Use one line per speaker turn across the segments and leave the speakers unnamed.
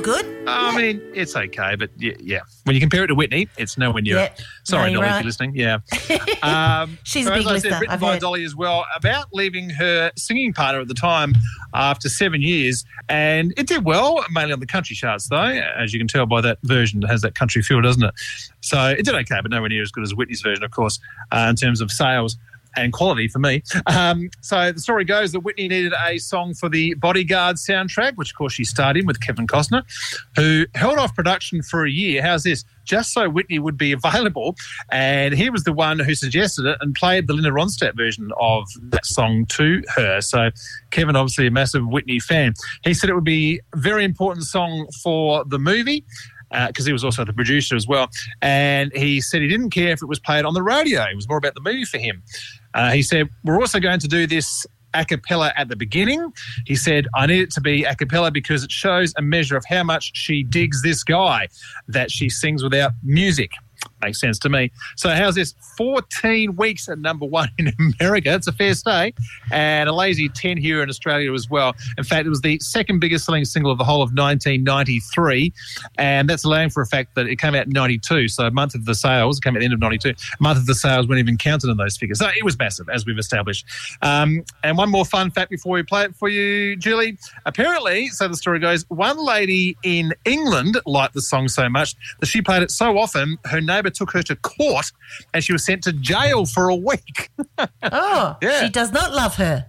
good.
I mean, it's okay, but yeah. When you compare it to Whitney, it's nowhere near it. Sorry,
no,
Dolly,
right.
if you're listening. Yeah.
She's
so
a big
as I
listener.
said, written
I've
by
heard.
Dolly as well, about leaving her singing partner at the time after 7 years. And it did well, mainly on the country charts, though, as you can tell by that version. It has that country feel, doesn't it? So it did okay, but nowhere near as good as Whitney's version, of course, in terms of sales and quality for me. So the story goes that Whitney needed a song for the Bodyguard soundtrack, which, of course, she starred in with Kevin Costner, who held off production for a year. How's this? Just so Whitney would be available. And he was the one who suggested it and played the Linda Ronstadt version of that song to her. So Kevin, obviously a massive Whitney fan. He said it would be a very important song for the movie, because he was also the producer as well. And he said he didn't care if it was played on the radio. It was more about the movie for him. He said, we're also going to do this a cappella at the beginning. He said, I need it to be a cappella because it shows a measure of how much she digs this guy, that she sings without music. Makes sense to me. So how's this? 14 weeks at number one in America. It's a fair stay. And a lazy 10 here in Australia as well. In fact, it was the second biggest selling single of the whole of 1993. And that's allowing for a fact that it came out in 92. So a month of the sales, it came at the end of 92. A month of the sales weren't even counted in those figures. So it was massive, as we've established. And one more fun fact before we play it for you, Julie. Apparently, so the story goes, one lady in England liked the song so much that she played it so often, her neighbour took her to court and she was sent to jail for a week.
Oh,
Yeah.
She does not love her.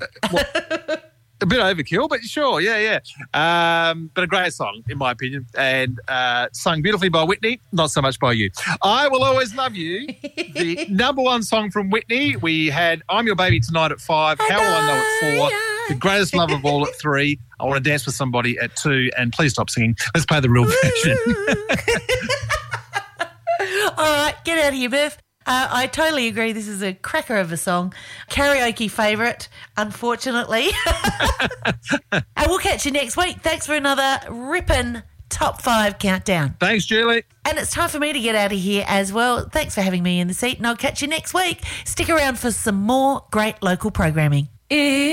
A bit overkill, but sure, yeah. But a great song, in my opinion, and sung beautifully by Whitney, not so much by you. I Will Always Love You, the number one song from Whitney. We had I'm Your Baby Tonight at 5, How Will I Know at 4, The Greatest Love of All at 3, I Want to Dance with Somebody at 2, and Please Stop Singing. Let's play the real version.
All right, get out of here, Biff. I totally agree. This is a cracker of a song. Karaoke favourite, unfortunately. And we'll catch you next week. Thanks for another ripping Top 5 countdown.
Thanks, Julie.
And it's time for me to get out of here as well. Thanks for having me in the seat, and I'll catch you next week. Stick around for some more great local programming.